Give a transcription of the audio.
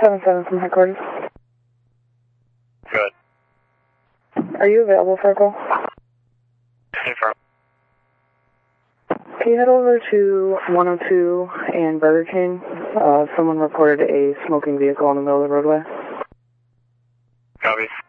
7-7 from headquarters. Good. Are you available for a call? Confirm. Can you head over to 102 and Burger King? Someone reported a smoking vehicle in the middle of the roadway. Copy.